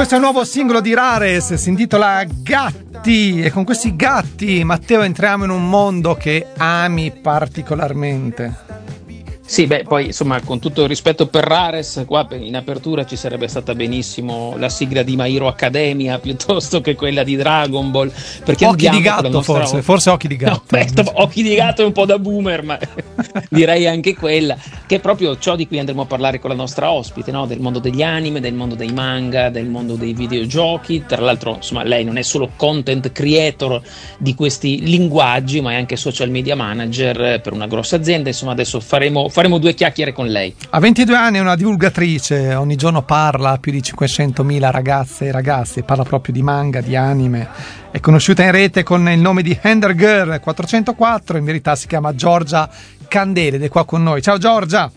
Questo è il nuovo singolo di Rares, si intitola Gatti, e con questi gatti, Matteo, entriamo in un mondo che ami particolarmente. Sì, beh, poi insomma, con tutto il rispetto per Rares, qua in apertura ci sarebbe stata benissimo la sigla di My Hero Academia piuttosto che quella di Dragon Ball, perché Occhi di gatto, forse Occhi di gatto. No, Occhi di gatto è un po' da boomer, ma direi anche quella, che è proprio ciò di cui andremo a parlare con la nostra ospite, no? Del mondo degli anime, del mondo dei manga, del mondo dei videogiochi. Tra l'altro, insomma, lei non è solo content creator di questi linguaggi, ma è anche social media manager per una grossa azienda. Insomma, adesso faremo due chiacchiere con lei. Ha 22 anni, è una divulgatrice, ogni giorno parla a più di 500.000 ragazze e ragazzi, parla proprio di manga, di anime, è conosciuta in rete con il nome di Ender Girl 404, in verità si chiama Giorgia Candele ed è qua con noi. Ciao Giorgia!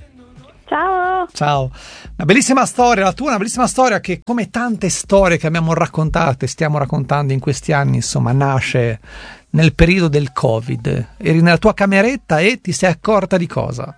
Ciao! Una bellissima storia, la tua, una bellissima storia che, come tante storie che abbiamo raccontato e stiamo raccontando in questi anni, insomma, nasce nel periodo del Covid. Eri nella tua cameretta e ti sei accorta di cosa?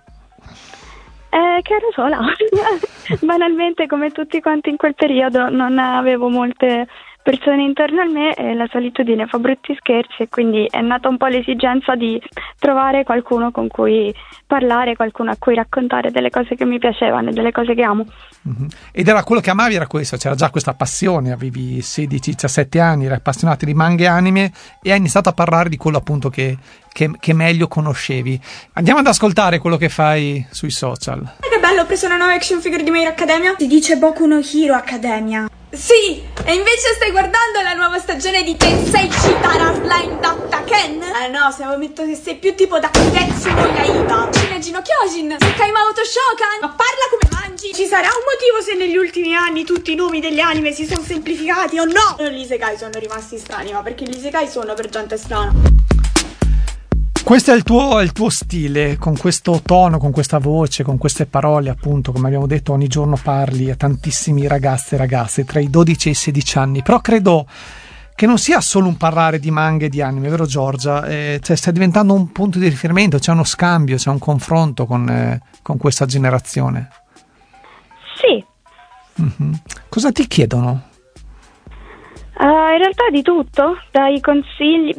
Che ero sola. Banalmente, come tutti quanti in quel periodo, non avevo molte persone intorno a me e la solitudine fa brutti scherzi, e quindi è nata un po' l'esigenza di trovare qualcuno con cui parlare, qualcuno a cui raccontare delle cose che mi piacevano e delle cose che amo. Mm-hmm. Ed era quello che amavi, era questo, c'era già questa passione, avevi 16-17 anni, eri appassionato di manga e anime e hai iniziato a parlare di quello appunto che meglio conoscevi. Andiamo ad ascoltare quello che fai sui social. Che bello, ho preso una nuova action figure di My Hero Academia. Si dice Boku no Hero Academia. Sì, e invece stai guardando la nuova stagione di Tensei Chitara Slime Dattaken? Ah no, se ammetto che sei più tipo da Kitetsu no Yaiba. Shinejino Kyojin, Sekai Maoto Shokan. Ma parla come mangi. Ci sarà un motivo se negli ultimi anni tutti i nomi degli anime si sono semplificati o no? Non gli isekai sono rimasti strani, ma perché gli isekai sono per gente strana. Questo è il tuo stile, con questo tono, con questa voce, con queste parole, appunto, come abbiamo detto, ogni giorno parli a tantissimi ragazzi e ragazze tra i 12 e i 16 anni, però credo che non sia solo un parlare di manga e di anime, vero Giorgia? Cioè, stai diventando un punto di riferimento, c'è uno scambio, c'è un confronto con questa generazione. Sì. Mm-hmm. Cosa ti chiedono? In realtà di tutto, dai consigli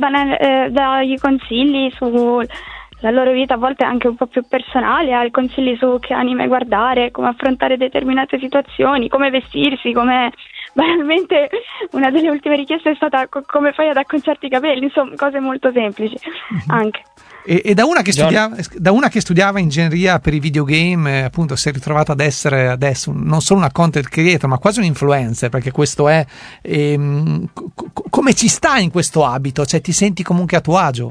sulla loro vita, a volte anche un po' più personale, ai consigli su che anime guardare, come affrontare determinate situazioni, come vestirsi, come banalmente una delle ultime richieste è stata come fai ad acconciarti i capelli, insomma cose molto semplici anche. E da una che studiava ingegneria per i videogame, appunto, si è ritrovata ad essere adesso non solo una content creator, ma quasi un influencer, perché questo è come ci sta in questo abito? Cioè, ti senti comunque a tuo agio?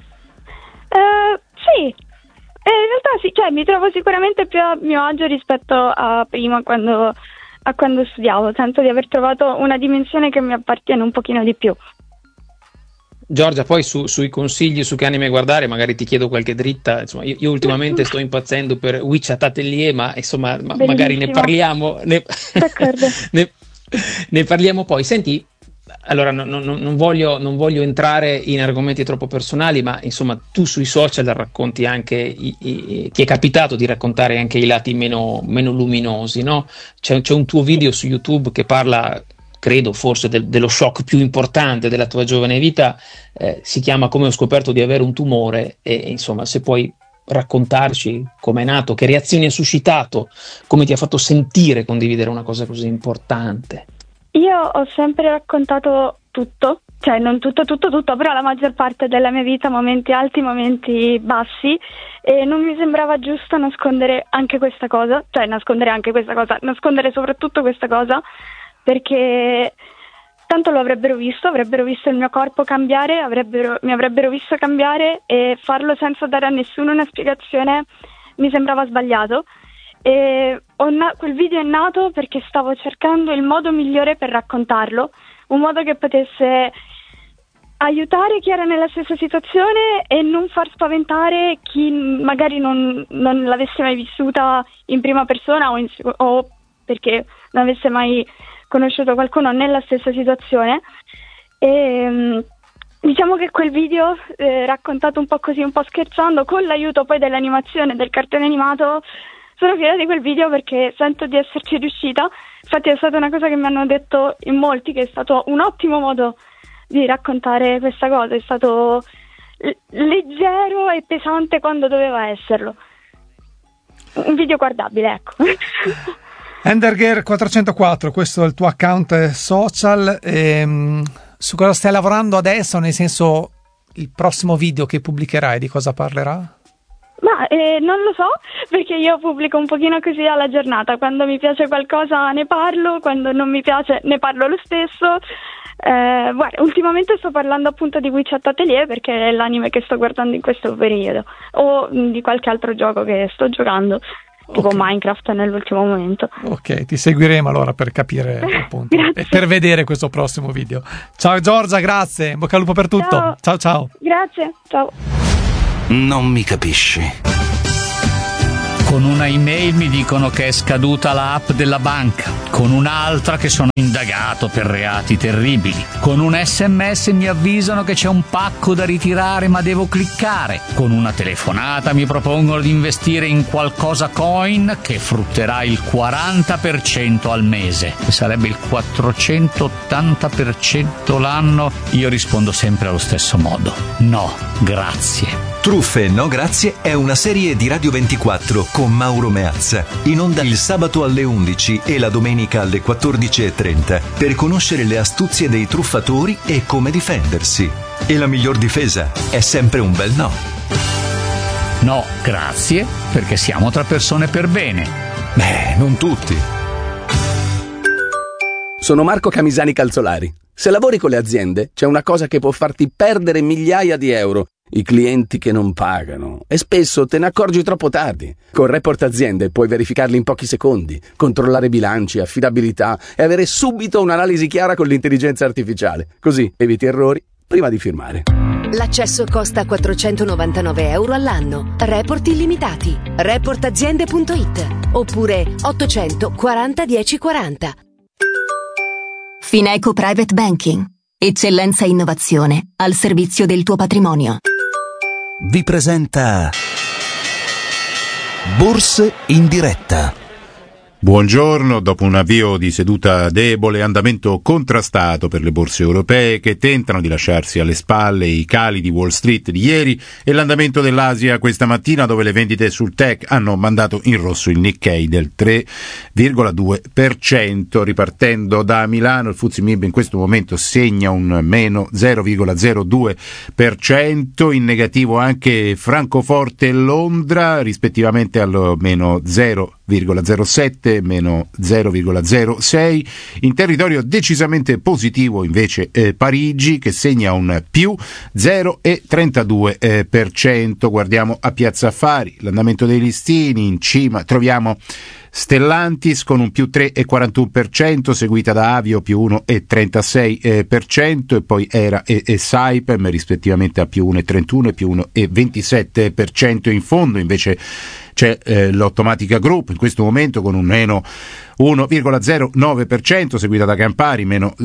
Sì, in realtà sì, cioè mi trovo sicuramente più a mio agio rispetto a prima, quando studiavo. Sento di aver trovato una dimensione che mi appartiene un pochino di più. Giorgia, poi sui consigli su che anime guardare magari ti chiedo qualche dritta. Insomma, io ultimamente sto impazzendo per WeChat Atelier, ma insomma magari ne parliamo D'accordo. ne parliamo poi. Senti, allora non voglio entrare in argomenti troppo personali, ma insomma tu sui social racconti anche ti è capitato di raccontare anche i lati meno luminosi, no? C'è un tuo video su YouTube che parla, credo forse dello shock più importante della tua giovane vita, si chiama Come ho scoperto di avere un tumore, e insomma se puoi raccontarci come è nato, che reazioni ha suscitato, come ti ha fatto sentire condividere una cosa così importante. Io ho sempre raccontato tutto, cioè non tutto, però la maggior parte della mia vita, momenti alti, momenti bassi, e non mi sembrava giusto nascondere soprattutto questa cosa, perché tanto lo avrebbero visto il mio corpo cambiare, mi avrebbero visto cambiare, e farlo senza dare a nessuno una spiegazione mi sembrava sbagliato. E quel video è nato perché stavo cercando il modo migliore per raccontarlo, un modo che potesse aiutare chi era nella stessa situazione e non far spaventare chi magari non l'avesse mai vissuta in prima persona o perché non avesse mai conosciuto qualcuno nella stessa situazione. E diciamo che quel video, raccontato un po' così, un po' scherzando, con l'aiuto poi dell'animazione, del cartone animato, sono fiera di quel video perché sento di esserci riuscita, Infatti è stata una cosa che mi hanno detto in molti, che è stato un ottimo modo di raccontare questa cosa, è stato leggero e pesante quando doveva esserlo. Un video guardabile, ecco. Enderger404, questo è il tuo account social. Su cosa stai lavorando adesso? Nel senso, il prossimo video che pubblicherai di cosa parlerà? Ma non lo so, perché io pubblico un pochino così alla giornata. Quando mi piace qualcosa ne parlo, quando non mi piace ne parlo lo stesso. Guarda, ultimamente sto parlando appunto di WeChat Atelier, perché è l'anime che sto guardando in questo periodo, o di qualche altro gioco che sto giocando, tipo Minecraft nell'ultimo momento. Ok, ti seguiremo allora per capire appunto e per vedere questo prossimo video. Ciao Giorgia, grazie, in bocca al lupo per tutto. Ciao. Grazie, ciao. Non mi capisci. Con una email mi dicono che è scaduta l'app della banca, con un'altra che sono indagato per reati terribili, con un SMS mi avvisano che c'è un pacco da ritirare ma devo cliccare, con una telefonata mi propongono di investire in qualcosa coin che frutterà il 40% al mese, che sarebbe il 480% l'anno. Io rispondo sempre allo stesso modo: no, grazie. Truffe no grazie è una serie di Radio 24 con Mauro Meazza, in onda il sabato alle 11 e la domenica alle 14:30 per conoscere le astuzie dei truffatori e come difendersi. E la miglior difesa è sempre un bel no. No, grazie, perché siamo tra persone per bene. Beh, non tutti. Sono Marco Camisani Calzolari. Se lavori con le aziende, c'è una cosa che può farti perdere migliaia di euro: i clienti che non pagano, e spesso te ne accorgi troppo tardi. Con Report Aziende puoi verificarli in pochi secondi, controllare bilanci, affidabilità e avere subito un'analisi chiara con l'intelligenza artificiale. Così eviti errori prima di firmare. L'accesso costa 499 euro all'anno. Report illimitati. Reportaziende.it oppure 840 1040. Fineco Private Banking. Eccellenza e innovazione al servizio del tuo patrimonio. Vi presenta Borse in diretta. Buongiorno, dopo un avvio di seduta debole, andamento contrastato per le borse europee che tentano di lasciarsi alle spalle i cali di Wall Street di ieri e l'andamento dell'Asia questa mattina, dove le vendite sul tech hanno mandato in rosso il Nikkei del 3,2%. Ripartendo da Milano, il FTSE MIB in questo momento segna un meno 0,02%, in negativo anche Francoforte e Londra, rispettivamente al meno 0,07, meno 0,06. In territorio decisamente positivo invece Parigi, che segna un più 0,32%. Guardiamo a Piazza Affari, l'andamento dei listini. In cima troviamo Stellantis con un più 3,41%, seguita da Avio più 1,36%, e poi Era e Saipem rispettivamente a più 1,31% e più 1,27%. In fondo invece c'è l'Automatica Group in questo momento con un meno 1,09%, seguita da Campari meno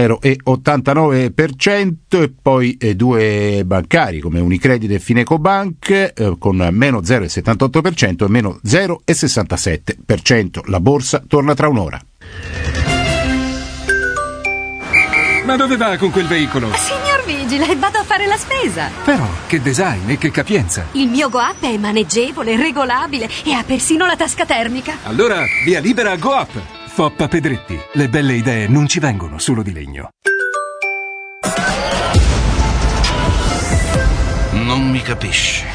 0,89%, e poi due bancari come Unicredit e Finecobank con meno 0,78% e meno 0,67%. La borsa torna tra un'ora. Ma dove va con quel veicolo? Signor Vigile, vado a fare la spesa. Però, che design e che capienza. Il mio GoUp è maneggevole, regolabile e ha persino la tasca termica. Allora, via libera a GoUp. Foppa Pedretti. Le belle idee non ci vengono solo di legno. Non mi capisci.